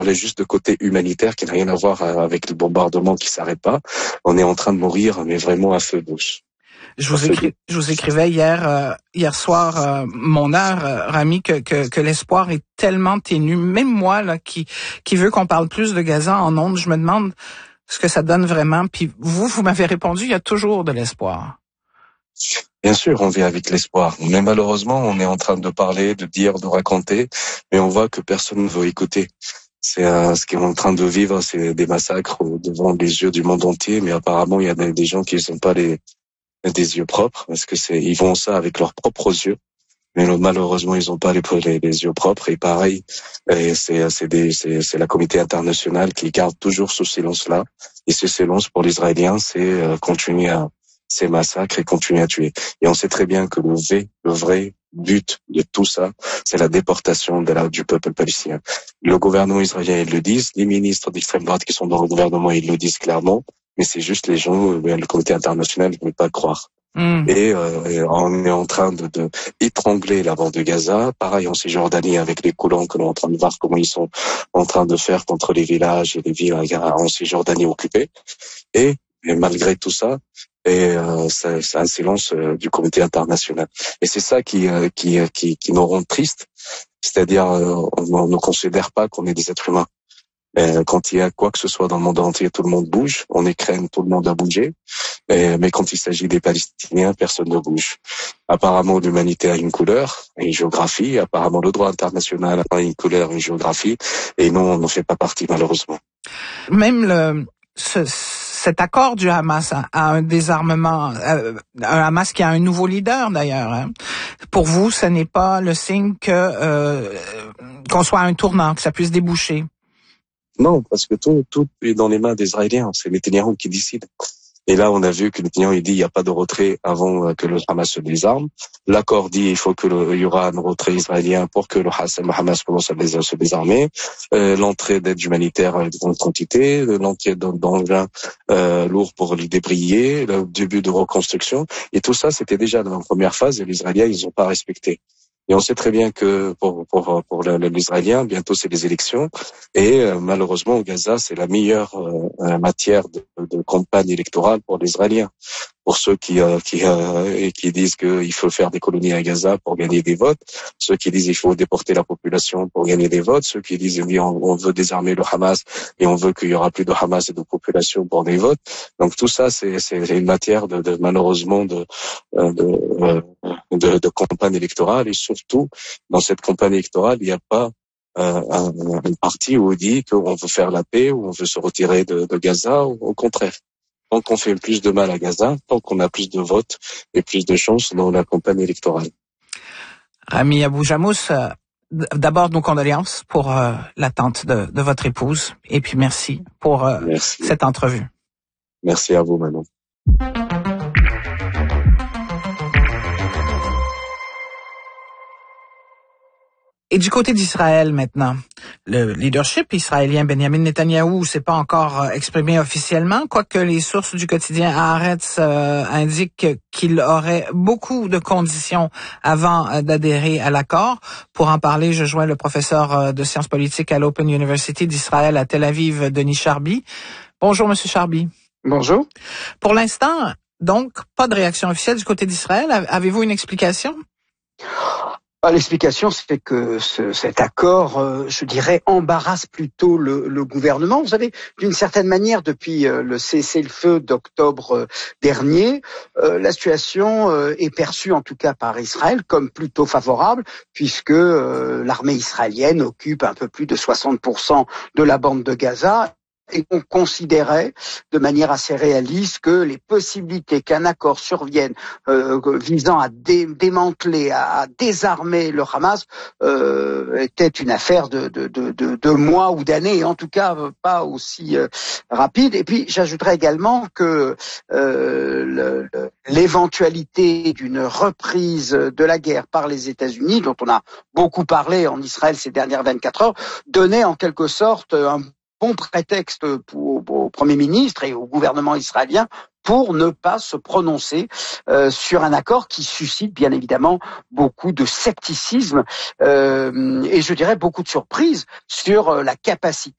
parlais juste de côté humanitaire qui n'a rien à voir avec le bombardement qui s'arrête pas. On est en train de mourir, mais vraiment à feu douce. Je vous écrivais hier soir, mon heure, Rami, que l'espoir est tellement ténu. Même moi, là, qui veut qu'on parle plus de Gaza en ondes, je me demande ce que ça donne vraiment. Puis vous m'avez répondu, il y a toujours de l'espoir. Bien sûr, on vit avec l'espoir. Mais malheureusement, on est en train de parler, de dire, de raconter, mais on voit que personne ne veut écouter. C'est ce qu'on est en train de vivre, c'est des massacres devant les yeux du monde entier. Mais apparemment, il y a des gens qui ne sont pas des yeux propres, parce que ils font ça avec leurs propres yeux. Mais malheureusement, ils n'ont pas les yeux propres. Et pareil, c'est la communauté internationale qui garde toujours ce silence-là. Et ce silence pour les Israéliens, c'est continuer à ces massacres et continuer à tuer. Et on sait très bien que le vrai but de tout ça, c'est la déportation du peuple palestinien. Le gouvernement israélien, ils le disent. Les ministres d'extrême droite qui sont dans le gouvernement, ils le disent clairement. Mais c'est juste les gens, le comité international ne veut pas croire. Et on est en train de étrangler la bande de Gaza. Pareil en Cisjordanie avec les colons que l'on est en train de voir comment ils sont en train de faire contre les villages et les villes en Cisjordanie occupées. Et malgré tout ça, c'est un silence du comité international. Et c'est ça qui nous rend tristes. C'est-à-dire, on ne considère pas qu'on est des êtres humains. Quand il y a quoi que ce soit dans le monde entier, tout le monde bouge. On écrème tout le monde à bouger. Mais quand il s'agit des Palestiniens, personne ne bouge. Apparemment, l'humanité a une couleur, une géographie. Apparemment, le droit international a une couleur, une géographie. Et nous, on n'en fait pas partie, malheureusement. Même cet accord du Hamas a un désarmement, un Hamas qui a un nouveau leader d'ailleurs. Hein. Pour vous, ce n'est pas le signe qu'on soit à un tournant, que ça puisse déboucher? Non, parce que tout est dans les mains des Israéliens. C'est Netanyahou qui décide. Et là, on a vu que Netanyahou il dit il n'y a pas de retrait avant que le Hamas se désarme. L'accord dit il faut il y aura un retrait israélien pour que le Hamas commence à se désarmer. L'entrée d'aide humanitaire en grande quantité, l'entrée d'engins lourds pour les débrayer, le début de reconstruction. Et tout ça, c'était déjà dans la première phase et les Israéliens, ils n'ont pas respecté. Et on sait très bien que pour les Israéliens, bientôt c'est les élections. Et malheureusement, au Gaza, c'est la meilleure matière de campagne électorale pour les Israéliens. Pour ceux qui disent qu'il faut faire des colonies à Gaza pour gagner des votes, ceux qui disent qu'il faut déporter la population pour gagner des votes, ceux qui disent on veut désarmer le Hamas et on veut qu'il y aura plus de Hamas et de population pour des votes. Donc tout ça, c'est une matière malheureusement de campagne électorale. Et surtout, dans cette campagne électorale, il n'y a pas un parti où on dit qu'on veut faire la paix, ou on veut se retirer de Gaza, ou au contraire. Tant qu'on fait plus de mal à Gaza, tant qu'on a plus de votes et plus de chances dans la campagne électorale. Rami Abou Jamous, d'abord nos condoléances pour l'attente de votre épouse, et puis merci pour cette entrevue. Merci à vous, Manon. Et du côté d'Israël maintenant, le leadership israélien Benjamin Netanyahou s'est pas encore exprimé officiellement, quoique les sources du quotidien Haaretz indiquent qu'il aurait beaucoup de conditions avant d'adhérer à l'accord. Pour en parler, je joins le professeur de sciences politiques à l'Open University d'Israël à Tel Aviv, Denis Charby. Bonjour, Monsieur Charby. Bonjour. Pour l'instant, donc, pas de réaction officielle du côté d'Israël. Avez-vous une explication? L'explication, c'est que cet accord, je dirais, embarrasse plutôt le gouvernement. Vous savez, d'une certaine manière, depuis le cessez-le-feu d'octobre dernier, la situation est perçue, en tout cas par Israël, comme plutôt favorable, puisque l'armée israélienne occupe un peu plus de 60% de la bande de Gaza. Et on considérait de manière assez réaliste que les possibilités qu'un accord survienne visant à démanteler, à désarmer le Hamas était une affaire de mois ou d'années, et en tout cas pas aussi rapide. Et puis j'ajouterais également que l'éventualité d'une reprise de la guerre par les États-Unis, dont on a beaucoup parlé en Israël ces dernières 24 heures, donnait en quelque sorte un bon prétexte au Premier ministre et au gouvernement israélien pour ne pas se prononcer sur un accord qui suscite bien évidemment beaucoup de scepticisme et je dirais beaucoup de surprises sur la capacité